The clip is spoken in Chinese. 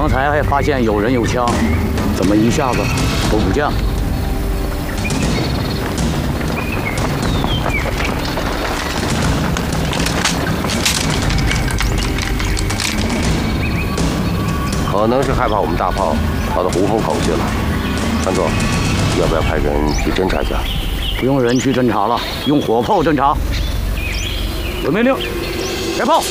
刚才还发现有人有枪，怎么一下子都不见了？ 可能是害怕我们大炮跑到胡同口去了。团总，要不要派人去侦查一下？ 不用人去侦查了，用火炮侦查。有命令，开炮！